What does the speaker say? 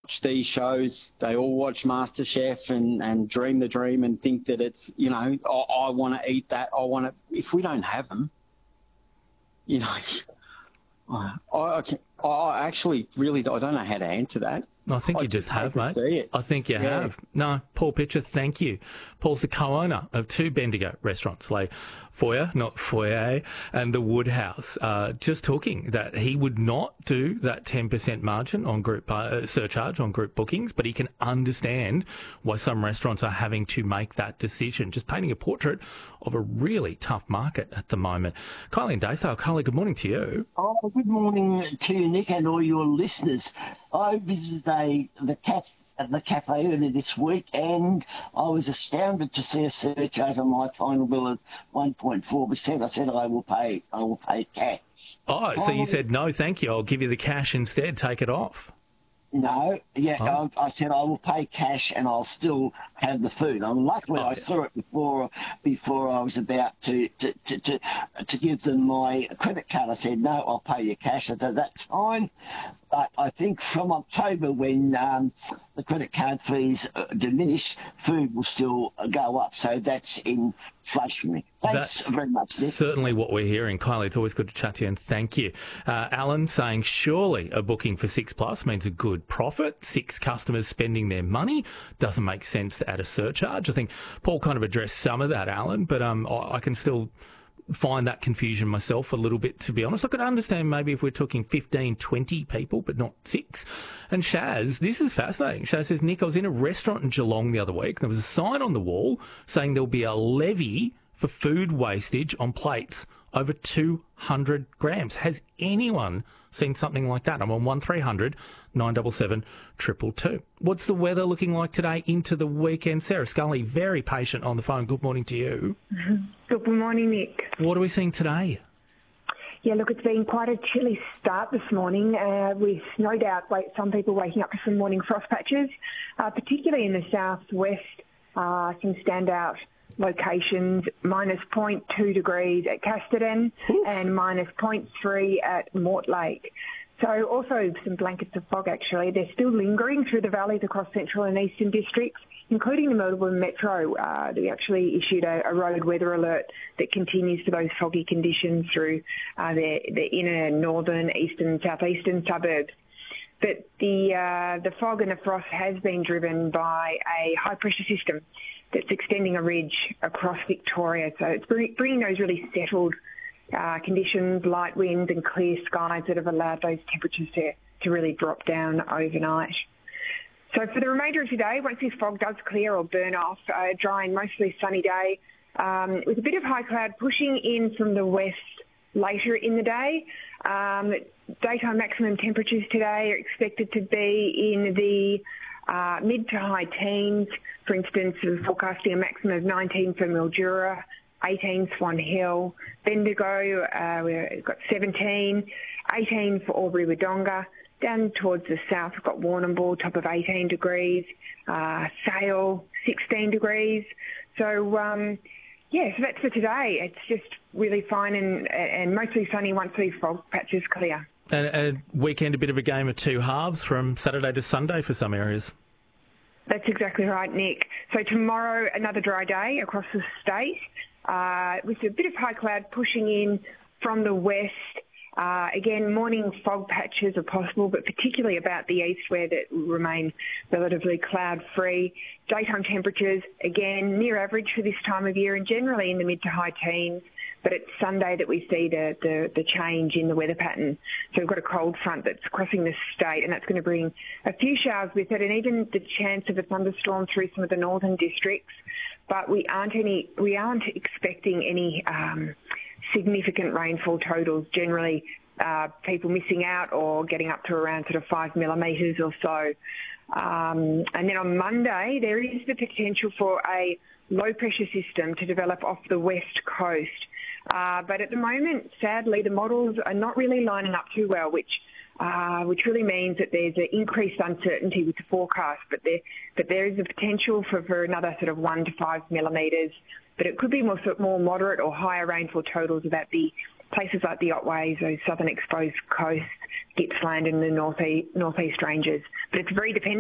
watch these shows. They all watch MasterChef and dream the dream and think that it's, I want to eat that. If we don't have them, I actually really I don't know how to answer that. I think you just have, mate. I think you have. No, Paul Pitcher, thank you. Paul's the co-owner of two Bendigo restaurants, Les Foyer, not Foyer, and the Woodhouse. Just talking that he would not do that 10% margin on group surcharge on group bookings, but he can understand why some restaurants are having to make that decision. Just painting a portrait of a really tough market at the moment. Kylie and Daysdale. Kylie, good morning to you. Oh, good morning to you, Nick, and all your listeners. I visited the cafe earlier this week, and I was astounded to see a surcharge on my final bill of 1.4%. I said I will pay cash. Oh, so you said no, thank you. I'll give you the cash instead. Take it off. No, I said I will pay cash and I'll still have the food. Luckily I saw it before I was about to give them my credit card. I said, no, I'll pay you cash. I said, that's fine. But I think from October, when the credit card fees diminish, food will still go up. So that's inflationary. Thanks very much, Nick. Certainly what we're hearing. Kylie, it's always good to chat to you, and thank you. Alan saying, surely a booking for 6 Plus means a good profit. 6 customers spending their money. Doesn't make sense to add a surcharge. I think Paul kind of addressed some of that, Alan, but I can still find that confusion myself a little bit, to be honest. I could understand maybe if we're talking 15, 20 people, but not 6. And Shaz, this is fascinating. Shaz says, Nick, I was in a restaurant in Geelong the other week. There was a sign on the wall saying there'll be a levy for food wastage on plates over 200 grams. Has anyone seen something like that? I'm on 1300 977 222. What's the weather looking like today into the weekend? Sarah Scully, very patient on the phone. Good morning to you. Good morning, Nick. What are we seeing today? Yeah, look, it's been quite a chilly start this morning, with no doubt some people waking up to some morning frost patches, particularly in the southwest. Some standout locations, minus 0.2 degrees at Casterton and minus 0.3 at Mortlake. So also some blankets of fog, actually. They're still lingering through the valleys across central and eastern districts, including the Melbourne Metro. They actually issued a road weather alert that continues for those foggy conditions through the inner northern, eastern, southeastern suburbs. But the fog and the frost has been driven by a high-pressure system that's extending a ridge across Victoria. So it's bringing those really settled conditions, light winds and clear skies that have allowed those temperatures to really drop down overnight. So for the remainder of today, once this fog does clear or burn off, a dry and mostly sunny day with a bit of high cloud pushing in from the west later in the day. Daytime maximum temperatures today are expected to be in the mid to high teens. For instance, we're forecasting a maximum of 19 for Mildura, 18 Swan Hill, Bendigo, we've got 17, 18 for Albury-Wodonga. Down towards the south, we've got Warrnambool, top of 18 degrees, Sale, 16 degrees. So, so that's for today. It's just really fine and mostly sunny once these fog patches clear. And a weekend, a bit of a game of two halves from Saturday to Sunday for some areas. That's exactly right, Nick. So tomorrow, another dry day across the state, with a bit of high cloud pushing in from the west. Again, morning fog patches are possible, but particularly about the east where that remain relatively cloud-free. Daytime temperatures, again, near average for this time of year and generally in the mid to high teens. But it's Sunday that we see the change in the weather pattern. So we've got a cold front that's crossing the state, and that's going to bring a few showers with it and even the chance of a thunderstorm through some of the northern districts. But we aren't expecting any significant rainfall totals. Generally, people missing out or getting up to around sort of 5 millimetres or so. And then on Monday, there is the potential for a low-pressure system to develop off the west coast. But at the moment, sadly, the models are not really lining up too well, which really means that there's an increased uncertainty with the forecast. But there is a potential for another sort of 1 to 5 millimetres. But it could be more moderate or higher rainfall totals about the places like the Otways, those southern exposed coasts, Gippsland and the northeast ranges. But it's very dependent